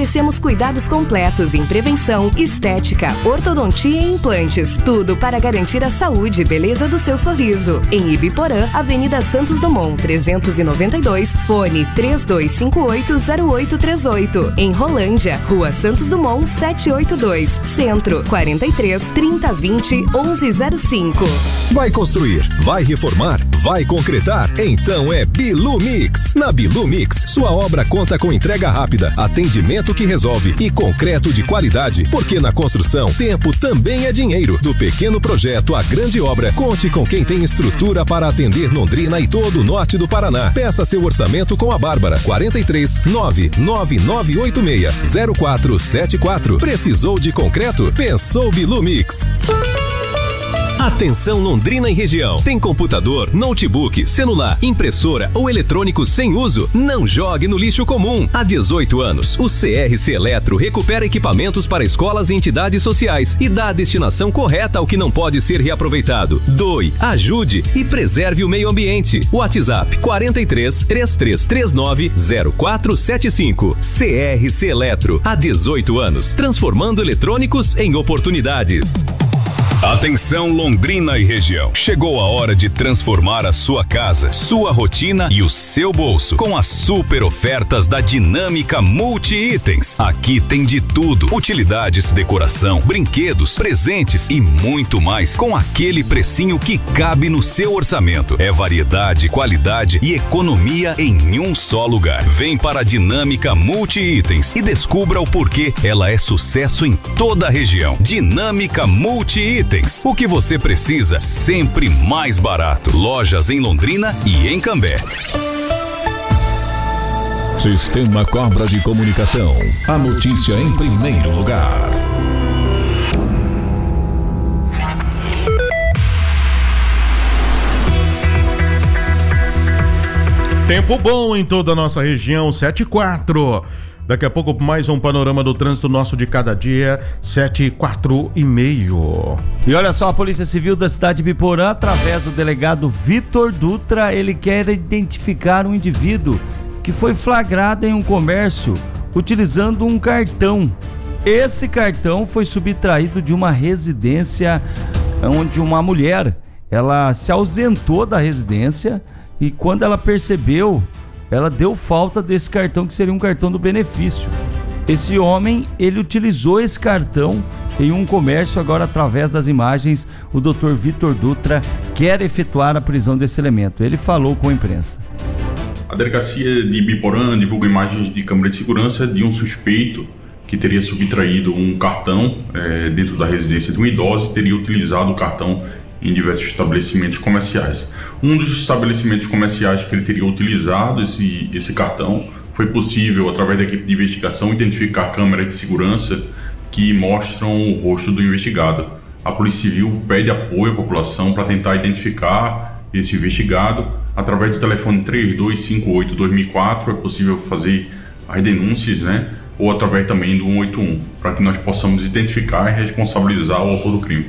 Oferecemos cuidados completos em prevenção, estética, ortodontia e implantes. Tudo para garantir a saúde e beleza do seu sorriso. Em Ibiporã, Avenida Santos Dumont, 392, fone 3258-0838. Em Rolândia, Rua Santos Dumont, 782, Centro, 43 3020 1105. Vai construir, vai reformar, vai concretar? Então é Bilu Mix. Na Bilu Mix, sua obra conta com entrega rápida, atendimento que resolve e concreto de qualidade, porque na construção, tempo também é dinheiro. Do pequeno projeto à grande obra, conte com quem tem estrutura para atender Londrina e todo o norte do Paraná. Peça seu orçamento com a Bárbara, 43 99986 0474. Precisou de concreto? Pensou Bilu Mix. Atenção Londrina e região. Tem computador, notebook, celular, impressora ou eletrônico sem uso? Não jogue no lixo comum. Há 18 anos, o CRC Eletro recupera equipamentos para escolas e entidades sociais e dá a destinação correta ao que não pode ser reaproveitado. Doe, ajude e preserve o meio ambiente. WhatsApp 43 3339 0475. CRC Eletro. Há 18 anos, transformando eletrônicos em oportunidades. Atenção Londrina e região. Chegou a hora de transformar a sua casa, sua rotina e o seu bolso com as super ofertas da Dinâmica Multi-Itens. Aqui tem de tudo: utilidades, decoração, brinquedos, presentes e muito mais com aquele precinho que cabe no seu orçamento. É variedade, qualidade e economia em um só lugar. Vem para a Dinâmica Multi-Itens e descubra o porquê ela é sucesso em toda a região. Dinâmica Multi-Itens. O que você precisa, sempre mais barato. Lojas em Londrina e em Cambé. Sistema Cobra de Comunicação. A notícia em primeiro lugar. Tempo bom em toda a nossa região, 7:04. Daqui a pouco mais um panorama do trânsito nosso de cada dia, 7:04:30. E olha só, a Polícia Civil da cidade de Ibiporã, através do delegado Vitor Dutra, ele quer identificar um indivíduo que foi flagrado em um comércio utilizando um cartão. Esse cartão foi subtraído de uma residência onde uma mulher, ela se ausentou da residência e quando ela percebeu, ela deu falta desse cartão, que seria um cartão do benefício. Esse homem, ele utilizou esse cartão em um comércio. Agora, através das imagens, o Dr. Vitor Dutra quer efetuar a prisão desse elemento. Ele falou com a imprensa. A delegacia de Ibiporã divulga imagens de câmera de segurança de um suspeito que teria subtraído um cartão dentro da residência de uma idosa e teria utilizado o cartão em diversos estabelecimentos comerciais. Um dos estabelecimentos comerciais que ele teria utilizado esse cartão, foi possível, através da equipe de investigação, identificar câmeras de segurança que mostram o rosto do investigado. A Polícia Civil pede apoio à população para tentar identificar esse investigado. Através do telefone 3258-2004 é possível fazer as denúncias, ou através também do 181, para que nós possamos identificar e responsabilizar o autor do crime.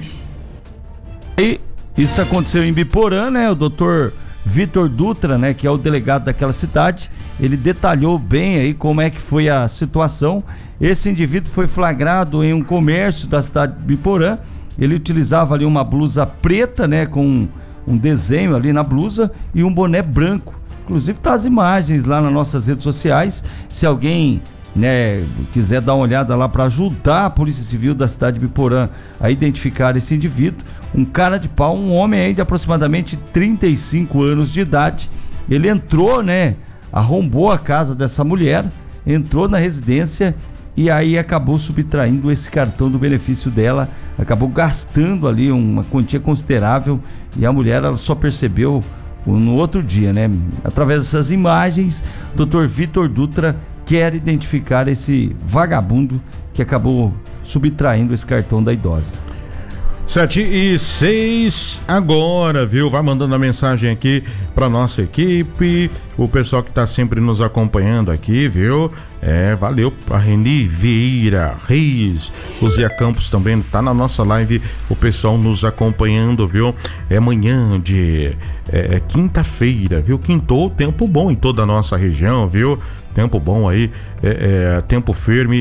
E isso aconteceu em Ibiporã, o doutor Vitor Dutra, que é o delegado daquela cidade, ele detalhou bem aí como é que foi a situação. Esse indivíduo foi flagrado em um comércio da cidade de Ibiporã. Ele utilizava ali uma blusa preta, com um desenho ali na blusa e um boné branco. Inclusive tá as imagens lá nas nossas redes sociais. Se alguém quiser dar uma olhada lá para ajudar a Polícia Civil da cidade de Ibiporã a identificar esse indivíduo, um cara de pau, um homem aí de aproximadamente 35 anos de idade. Ele entrou, arrombou a casa dessa mulher, entrou na residência e aí acabou subtraindo esse cartão do benefício dela, acabou gastando ali uma quantia considerável e a mulher ela só percebeu no outro dia, Através dessas imagens, o Dr. Vitor Dutra quer identificar esse vagabundo que acabou subtraindo esse cartão da idosa. 7:06 agora, viu? Vai mandando a mensagem aqui pra nossa equipe, o pessoal que tá sempre nos acompanhando aqui, viu? Valeu a Reni Vieira Reis, o Zé Campos também tá na nossa live, o pessoal nos acompanhando, viu? É manhã de quinta-feira, viu? Quintou, tempo bom em toda a nossa região, viu? Tempo bom aí, tempo firme.